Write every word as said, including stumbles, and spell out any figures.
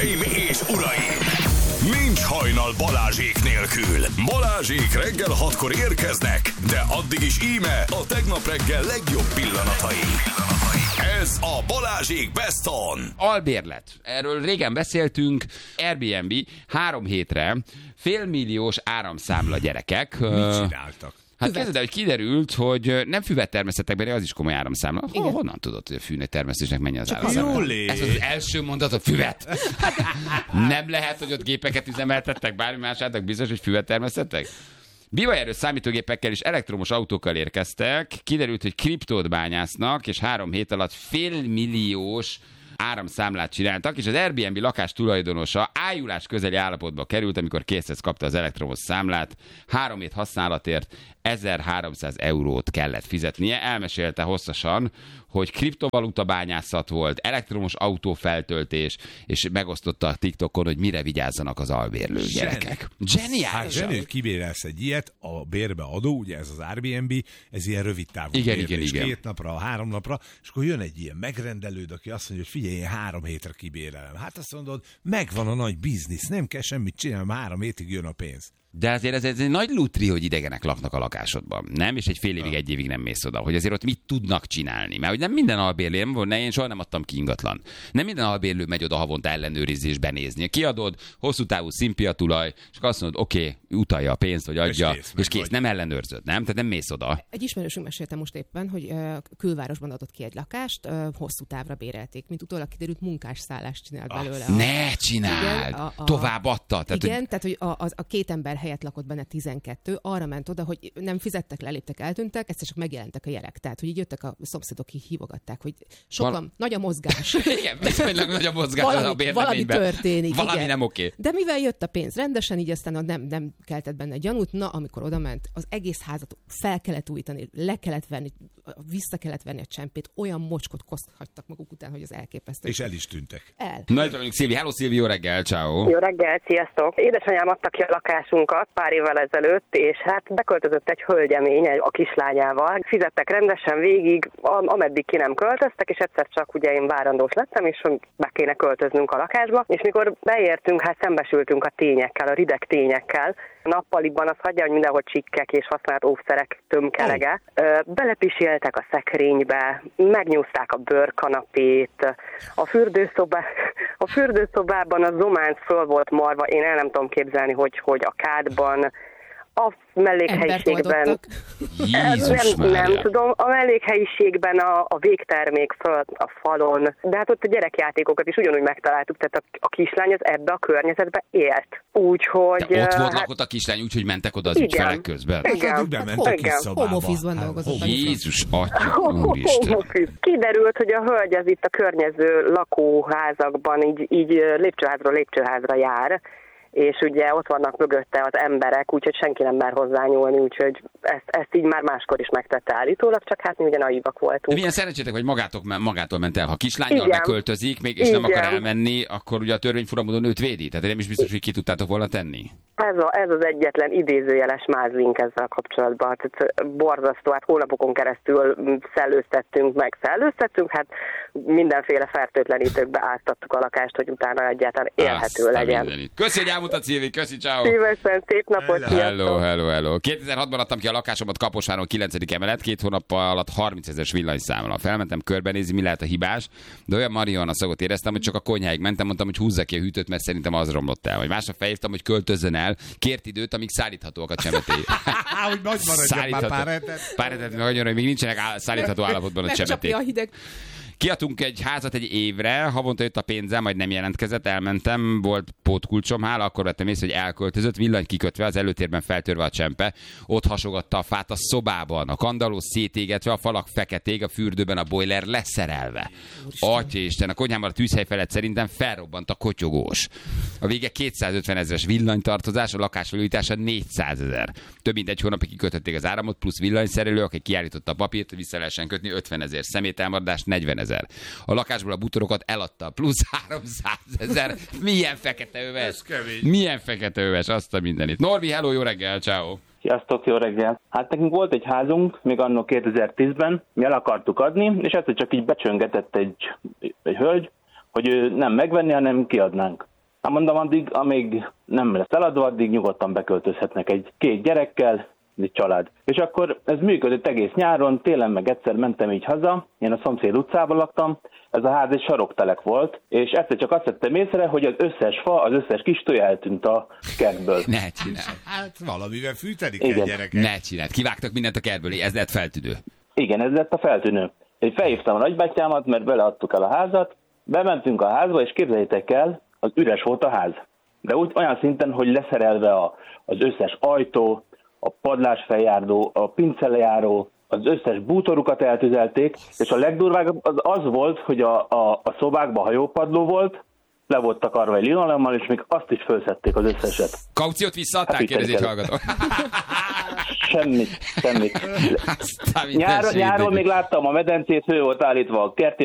Hölgyeim és uraim! Nincs hajnal Balázsék nélkül. Balázsék reggel hatkor érkeznek, de addig is íme a tegnap reggel legjobb pillanatai. Ez a Balázsék Best On. Albérlet. Erről régen beszéltünk. Airbnb három hétre félmilliós áramszámla, gyerekek. Mit csináltak? Hát kezdve, hogy kiderült, hogy nem füvet termesztettek benne, az is komoly áramszámla. Oh, honnan tudod, hogy a fűnek termesztésnek mennyi az áramszámla? Ez az első mondat, a füvet. Nem lehet, hogy ott gépeket üzemeltettek, bármi másátnak biztos, hogy füvet termesztettek? Bivaerős számítógépekkel és elektromos autókkal érkeztek, kiderült, hogy kriptót bányásznak, és három hét alatt félmilliós áramszámlát csináltak, és az Airbnb lakás tulajdonosa ájulás közeli állapotba került, amikor készhez kapta az elektromos számlát. Három hét használatért ezerháromszáz eurót kellett fizetnie. Elmesélte hosszasan, hogy kriptovaluta bányászat volt, elektromos autófeltöltés, és megosztotta a TikTokon, hogy mire vigyázzanak az albérlők, gyerekek. Zseniális! Hát zseni, hogy kibérelsz egy ilyet, a bérbe adó, ugye ez az Airbnb, ez ilyen rövid távú igen, bérbe, igen, és igen. két napra, három napra, és akkor jön egy ilyen megrendelőd, aki azt mondja, hogy figyelj, én három hétre kibérelem. Hát azt mondod, megvan a nagy biznisz, nem kell semmit csinálni, három hétig jön a pénz. De azért ez, ez egy nagy lutri, hogy idegenek laknak a lakásodban, nem? És egy fél évig, egy évig nem mész oda, hogy azért ott mit tudnak csinálni. Mert hogy nem minden albérlő, nem, én soha nem adtam ki ingatlan. Nem minden albérlő megy oda havonta ellenőrizni és benézni. Kiadod, hosszú távú szimpia tulaj, és azt mondod, oké, okay, utalja a pénzt, vagy adja, és kész, és kész. Nem ellenőrzöd, nem? Tehát nem mész oda. Egy ismerősünk mesélte most éppen, hogy uh, külvárosban adott ki egy lakást, uh, hosszú távra bérelték, mint utólag kiderült, munkásszállást csinált belőle. Ah, ne csináld! Igen, a, a, tovább adta. Tehát, igen, hogy... tehát hogy a, a, a két ember helyett lakott benne tizenkettő, arra ment oda, hogy nem fizettek, leléptek, eltűntek, egyszer csak megjelentek a jelek. Tehát, hogy így jöttek a szomszédok, ki hívogatták, hogy sokan, Val... nagy a mozgás. Igen, viszonylag nagy a mozgás valami, a bérleményben. Valami történik. Valami igen. nem oké. De mivel jött a pénz rendesen, így aztán nem, nem keltett benne gyanút, na, amikor oda ment, az egész házat fel kellett újítani, le kellett venni, vissza kellett venni a csempét, olyan mocskot koszt hagytak maguk után, hogy az elképesztő. És el is tűntek. El. Na, itt vagyunk, Szilvi. Hello, Szilvi, jó reggel, ciao. Jó reggel, sziasztok. Édesanyám adta ki a lakásunkat pár évvel ezelőtt, és hát beköltözött egy hölgyemény a kislányával. Fizettek rendesen végig, ameddig ki nem költöztek, és egyszer csak ugye én várandós lettem, és be kéne költöznünk a lakásba. És mikor beértünk, hát szembesültünk a tényekkel, a rideg tényekkel. A nappaliban az hagyja, hogy mindenhol csikkek és használt óvszerek tömkelege. Belepiséltek a szekrénybe, megnyúzták a bőrkanapét, a fürdőszobá, a fürdőszobában a zománc föl volt marva, én el nem tudom képzelni, hogy, hogy a kádban, a mellékhelyiségben, Jézus nem, nem tudom, a mellékhelyiségben a, a végtermék föl a falon, de hát ott a gyerekjátékokat is ugyanúgy megtaláltuk, tehát a, a kislány az ebbe a környezetbe élt. Úgyhogy... De ott volt hát, lakott a kislány, úgyhogy mentek oda az igen, ügyfelek közben. Igen, hát, bementek kis szobába. Home office-ban dolgozott. Jézus, atya, úristen. Kiderült, hogy a hölgy az itt a környező lakóházakban így, így lépcsőházról lépcsőházra jár, és ugye ott vannak mögötte az emberek, úgyhogy senki nem mer hozzányúlni, úgyhogy ezt, ezt így már máskor is megtette állítólag, csak hát mi ugye naívak voltunk. De milyen szerencsétek, hogy magátok, magától ment el. Ha kislánnyal igen, beköltözik, még, és igen, nem akar elmenni, akkor ugye a törvény furamodon őt védi. Tehát nem is biztos, hogy ki tudtátok volna tenni. Ez, a, ez az egyetlen idézőjeles mázlink ezzel kapcsolatban. Tehát borzasztó, hát hónapokon keresztül szellőztettünk, meg szellőztettünk, hát mindenféle fertőtlenítőkbe áztattuk a lakást, hogy utána egyáltalán élhető Azt legyen. Köszi, hogy elmondtad, Szilvi, köszi, ciao. Szívesen, szép napot, hello, sziasztok! hello, hello, hello. kétezer-hatban adtam ki a lakásomat Kaposváron kilencedik emelet, két hónap alatt harmincezeres villanyszámla. Felmentem körbenézni, mi lehet a hibás, de olyan marihuana szagot éreztem, hogy csak a konyháig mentem, mondtam, hogy húzza ki a hűtőt, mert szerintem az romlott el. Vagy másnap felhívtam, hogy költözzön el, kért időt, amíg szállíthatóak a csemetély. Hogy nagy maradjon már pár hetet. Pár hetet, meg annyira, hogy még nincsenek szállítható állapotban a csemetély. A hideg. Kiadtunk egy házat egy évre, havonta jött a pénzem, majd nem jelentkezett, elmentem, volt pótkulcsom, hála, akkor vettem észre, hogy elköltözött, villany kikötve, az előtérben feltörve a csempe, ott hasogatta a fát a szobában, a kandalló szétégetve, a falak feketék, a fürdőben a boiler leszerelve. Atyaisten, a konyhában a tűzhely felett szerintem felrobbant a kotyogós. A vége kétszázötven ezeres villanytartozás, a lakás felújítása négyszázezer. Több mint egy hónapig kikötötték az áramot, plusz villanyszerelő, aki kiállította a papírt, hogy vissza lehessen kötni, ötvenezer, szemételmaradás negyvenezer. A lakásból a bútorokat eladta, plusz háromszázezer. Milyen fekete öves? Milyen fekete öves, azt a mindenit. Norvi, hello, jó reggel, ciao. Sziasztok, jó reggel. Hát nekünk volt egy házunk, még anno kétezer-tízben, mi el akartuk adni, és egyszer csak így becsöngetett egy, egy hölgy, hogy ő nem megvenni, hanem kiadnánk. Hát mondom, addig, amíg nem lesz eladva, addig nyugodtan beköltözhetnek egy két gyerekkel, egy család. És akkor ez működött egész nyáron, télen meg egyszer mentem így haza, én a szomszéd utcában laktam, ez a ház egy saroktelek volt, és egyszer csak azt vettem észre, hogy az összes fa, az összes kis tojá eltűnt a kertből. Ne csináld. Hát valamivel fűteni Igen. kell, gyerekek. Ne csináld. Kivágtak mindent a kertből, ez lett feltűnő. Igen, ez lett a feltűnő. Én felhívtam a nagybátyámat, mert beleadtuk el a házat, bementünk a házba, és képzeljétek el, az üres volt a ház. De úgy olyan szinten, hogy leszerelve a, az összes ajtó, a padlásfeljárdó, a pincelejáró, az összes bútorukat eltüzelték, és a legdurvább az az volt, hogy a, a, a szobákban hajópadló volt, le volt takarva egy linoleummal, és még azt is felszették az összeset. Kauciót visszaadták, Hát kérdezi egy hallgató. Semmit, semmit. Aztán minden Nyáron, sérülő. nyáron még láttam a medencét, fő volt állítva a kerti